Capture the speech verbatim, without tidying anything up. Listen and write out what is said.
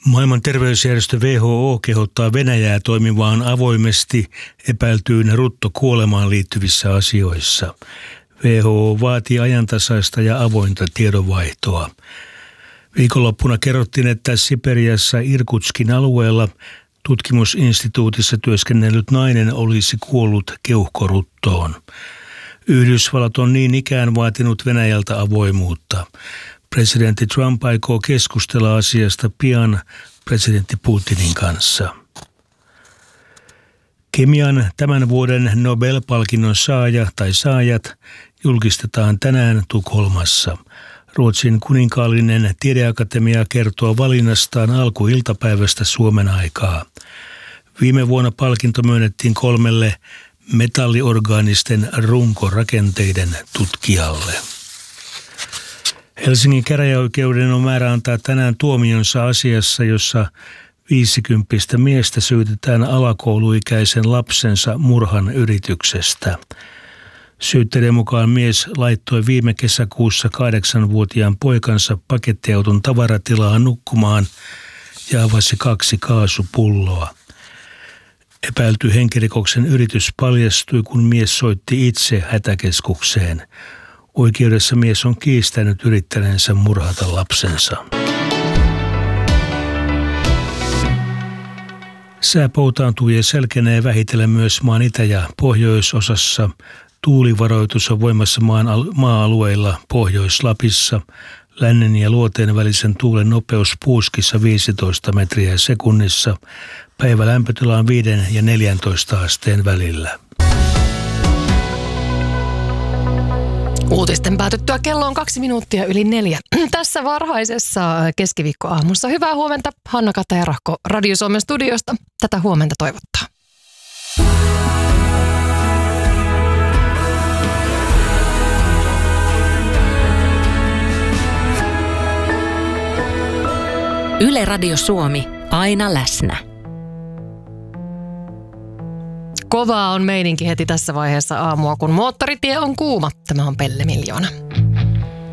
Maailman terveysjärjestö W H O kehottaa Venäjää toimimaan avoimesti epäiltyyn ruttokuolemaan liittyvissä asioissa. W H O vaatii ajantasaista ja avointa tiedonvaihtoa. Viikonloppuna kerrottiin, että Siperiassa Irkutskin alueella tutkimusinstituutissa työskennellyt nainen olisi kuollut keuhkoruttoon. Yhdysvallat on niin ikään vaatinut Venäjältä avoimuutta. Presidentti Trump aikoo keskustella asiasta pian presidentti Putinin kanssa. Kemian tämän vuoden Nobel-palkinnon saaja tai saajat julkistetaan tänään Tukholmassa. Ruotsin kuninkaallinen tiedeakatemia kertoo valinnastaan alkuiltapäivästä Suomen aikaa. Viime vuonna palkinto myönnettiin kolmelle metalliorgaanisten runkorakenteiden tutkijalle. Helsingin käräjäoikeuden on määrä antaa tänään tuomionsa asiassa, jossa viisikymppistä miestä syytetään alakouluikäisen lapsensa murhan yrityksestä. Syytteiden mukaan mies laittoi viime kesäkuussa kahdeksanvuotiaan poikansa pakettiauton tavaratilaan nukkumaan ja avasi kaksi kaasupulloa. Epäilty henkirikoksen yritys paljastui, kun mies soitti itse hätäkeskukseen. Oikeudessa mies on kiistänyt yrittäneensä murhata lapsensa. Sää poutaantuu ja selkenee vähitellen myös maan itä- ja pohjoisosassa. Tuulivaroitus on voimassa maan al- maa-alueilla Pohjois-Lapissa. Lännen ja luoteen välisen tuulen nopeus puuskissa viisitoista metriä sekunnissa. Päivä lämpötila on viiden ja neljäntoista asteen välillä. Uutisten päätyttyä kello on kaksi minuuttia yli neljä. Tässä varhaisessa keskiviikkoaamussa. Hyvää huomenta, Hanna Katajärahko Radio Suomen studiosta. Tätä huomenta toivottaa. Yle Radio Suomi, aina läsnä. Kovaa on meininki heti tässä vaiheessa aamua, kun moottoritie on kuuma. Tämä on Pelle Miljoona.